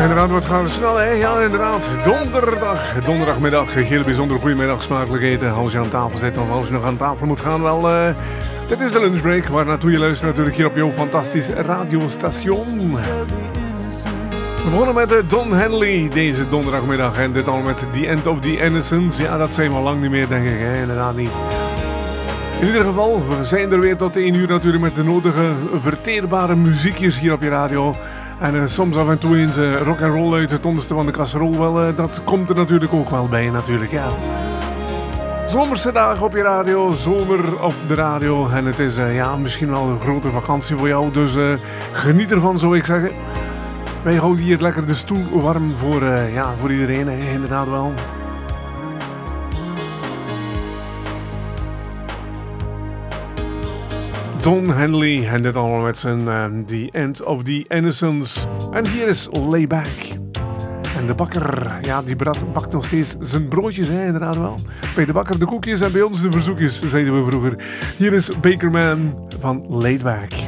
Inderdaad, wat gaat het snel, hè? Ja, inderdaad. Donderdagmiddag. Heel bijzonder goedemiddag, smakelijk eten. Als je aan tafel zit of als je nog aan tafel moet gaan, wel... dit is de lunchbreak, waar naartoe je luistert natuurlijk hier op jouw fantastisch radiostation. We begonnen met Don Henley deze donderdagmiddag. En dit al met The End of the Innocence. Ja, dat zijn we al lang niet meer, denk ik. Hè? Inderdaad niet. In ieder geval, we zijn er weer tot 1 uur natuurlijk met de nodige verteerbare muziekjes hier op je radio. En soms af en toe eens rock and roll uit het onderste van de kasserol. Wel, dat komt er natuurlijk ook wel bij, natuurlijk, ja. Zomerse dagen op je radio, zomer op de radio. En het is ja, misschien wel een grote vakantie voor jou. Dus geniet ervan, zou ik zeggen. Wij houden hier lekker de stoel warm voor iedereen, hè, inderdaad wel. Don Henley en dit allemaal met zijn The End of the Innocence. En hier is Layback. En de bakker, ja, die bakt nog steeds zijn broodjes, hè, inderdaad wel. Bij de bakker de koekjes en bij ons de verzoekjes, zeiden we vroeger. Hier is Bakerman van Layback.